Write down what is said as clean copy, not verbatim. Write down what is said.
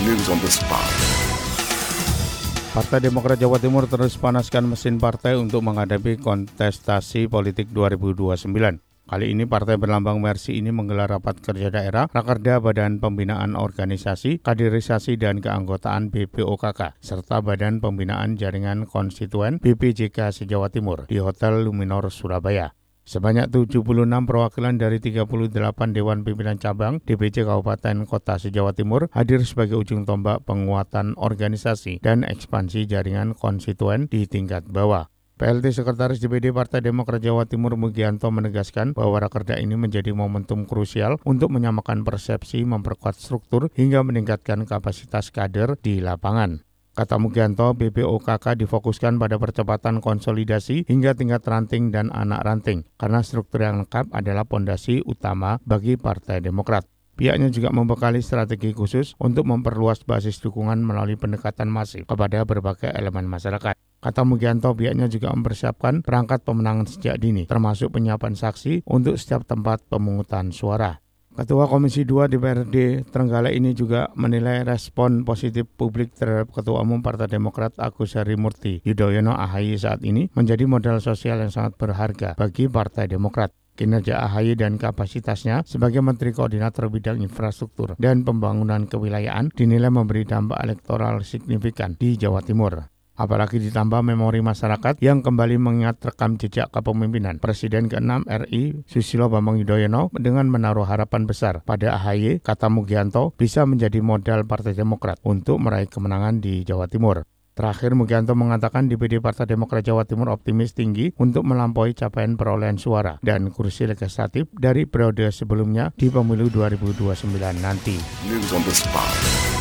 News on the spot. Partai Demokrat Jawa Timur terus panaskan mesin partai untuk menghadapi kontestasi politik 2029. Kali ini partai berlambang Mercy ini menggelar rapat kerja daerah, Rakerda Badan Pembinaan Organisasi, Kaderisasi dan Keanggotaan BPOKK, serta Badan Pembinaan Jaringan Konstituen BPJK se-Jawa Timur di Hotel Luminor, Surabaya. Sebanyak 76 perwakilan dari 38 Dewan Pimpinan Cabang DPC Kabupaten Kota se-Jawa Timur hadir sebagai ujung tombak penguatan organisasi dan ekspansi jaringan konstituen di tingkat bawah. PLT Sekretaris DPD Partai Demokrat Jawa Timur Mugianto menegaskan bahwa Rakerda ini menjadi momentum krusial untuk menyamakan persepsi, memperkuat struktur, hingga meningkatkan kapasitas kader di lapangan. Kata Mugianto, BPOKK difokuskan pada percepatan konsolidasi hingga tingkat ranting dan anak ranting, karena struktur yang lengkap adalah pondasi utama bagi Partai Demokrat. Pihaknya juga membekali strategi khusus untuk memperluas basis dukungan melalui pendekatan masif kepada berbagai elemen masyarakat. Kata Mugianto, pihaknya juga mempersiapkan perangkat pemenangan sejak dini, termasuk penyiapan saksi untuk setiap tempat pemungutan suara. Ketua Komisi 2 DPRD Trenggalek ini juga menilai respon positif publik terhadap Ketua Umum Partai Demokrat Agus Harimurti Yudhoyono AHY saat ini menjadi modal sosial yang sangat berharga bagi Partai Demokrat. Kinerja AHY dan kapasitasnya sebagai Menteri Koordinator Bidang Infrastruktur dan Pembangunan Kewilayahan dinilai memberi dampak elektoral signifikan di Jawa Timur. Apalagi ditambah memori masyarakat yang kembali mengingat rekam jejak kepemimpinan Presiden ke-6 RI Susilo Bambang Yudhoyono dengan menaruh harapan besar pada AHY, kata Mugianto, bisa menjadi modal Partai Demokrat untuk meraih kemenangan di Jawa Timur. Terakhir, Mugianto mengatakan DPD Partai Demokrat Jawa Timur optimis tinggi untuk melampaui capaian perolehan suara dan kursi legislatif dari periode sebelumnya di pemilu 2029 nanti. News on the spot.